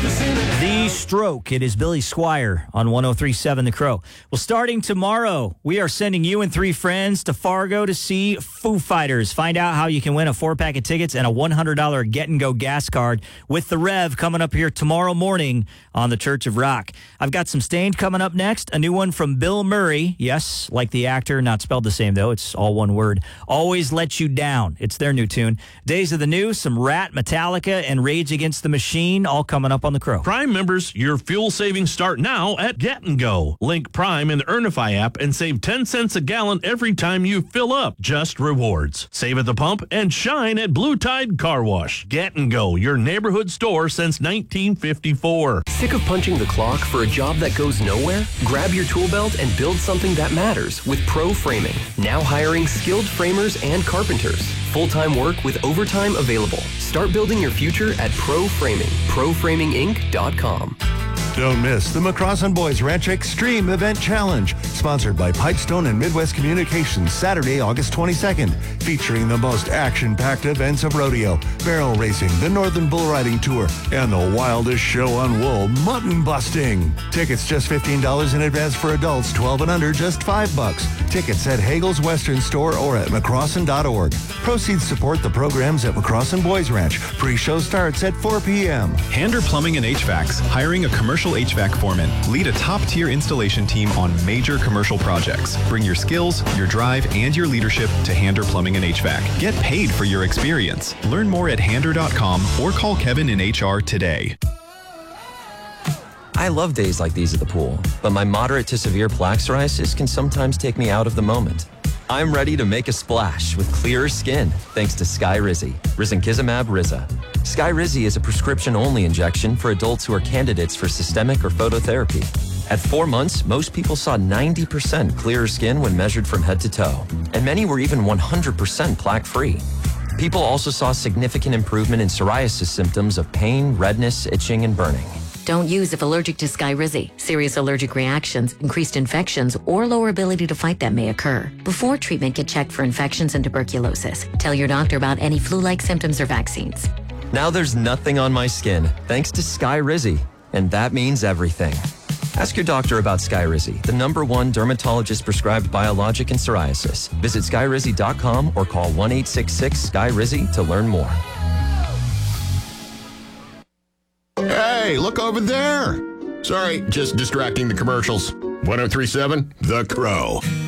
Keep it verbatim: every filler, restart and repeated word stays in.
The Stroke. It is Billy Squire on one oh three point seven The Crow. Well, starting tomorrow, we are sending you and three friends to Fargo to see Foo Fighters. Find out how you can win a four-pack of tickets and a one hundred dollars get-and-go gas card with the Rev coming up here tomorrow morning on the Church of Rock. I've got some Stained coming up next. A new one from Bill Murray. Yes, like the actor, not spelled the same, though. It's all one word. Always Let You Down. It's their new tune. Days of the New, some Rat, Metallica, and Rage Against the Machine, all coming up on the Crow. Prime members, your fuel savings start now at Get and Go. Link Prime in the Earnify app and save ten cents a gallon every time you fill up. Just rewards. Save at the pump and shine at Blue Tide Car Wash. Get and Go, your neighborhood store since nineteen fifty-four. Sick of punching the clock for a job that goes nowhere? Grab your tool belt and build something that matters with Pro Framing. Now hiring skilled framers and carpenters. Full-time work with overtime available. Start building your future at Pro Framing. pro framing inc dot com. Don't miss the McCrossan Boys Ranch Extreme Event Challenge, sponsored by Pipestone and Midwest Communications, Saturday, August twenty-second, featuring the most action-packed events of rodeo, barrel racing, the Northern Bull Riding Tour, and the wildest show on wool, mutton busting. Tickets just fifteen dollars in advance for adults, twelve and under, just five bucks. Tickets at Hagel's Western Store or at McCrossan dot org. Proceeds support the programs at McCrossan Boys Ranch. Pre-show starts at four p.m. Hander Plumbing and H V A Cs, hiring a commercial H V A C foreman. Lead a top-tier installation team on major commercial projects. Bring your skills, your drive, and your leadership to Hander Plumbing and H V A C. Get paid for your experience. Learn more at hander dot com or call Kevin in H R today. I love days like these at the pool, but my moderate to severe plaque psoriasis can sometimes take me out of the moment. I'm ready to make a splash with clearer skin thanks to Skyrizi, risankizumab Riza. Skyrizi is a prescription-only injection for adults who are candidates for systemic or phototherapy. At four months, most people saw ninety percent clearer skin when measured from head to toe, and many were even one hundred percent plaque-free. People also saw significant improvement in psoriasis symptoms of pain, redness, itching, and burning. Don't use if allergic to Skyrizi. Serious allergic reactions, increased infections, or lower ability to fight them may occur. Before treatment, get checked for infections and tuberculosis. Tell your doctor about any flu-like symptoms or vaccines. Now there's nothing on my skin thanks to Skyrizi, and that means everything. Ask your doctor about Skyrizi, the number one dermatologist-prescribed biologic in psoriasis. Visit skyrizi dot com or call one eight six six Sky Rizi to learn more. Hey, look over there. Sorry, just distracting the commercials. one oh three point seven The Crow.